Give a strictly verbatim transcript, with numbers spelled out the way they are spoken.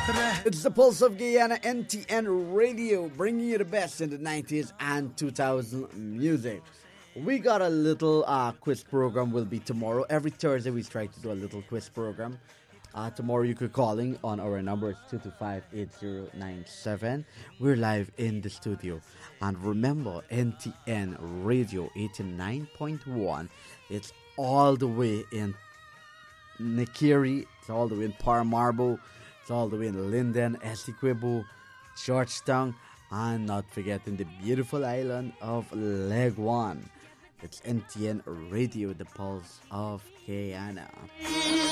It's the Pulse of Guyana, N T N Radio, bringing you the best in the nineties and two thousand music. We got a little uh, quiz program will be tomorrow. Every Thursday we try to do a little quiz program. Uh, tomorrow you could calling on our number. It's two two five, eight zero nine seven. We're live in the studio. And remember, N T N Radio eighty-nine point one. It's all the way in Nakiri. It's all the way in Paramaribo. It's all the way in Linden, Essequibo, Georgetown, and not forgetting the beautiful island of Leguan. It's N T N Radio, the Pulse of Guyana.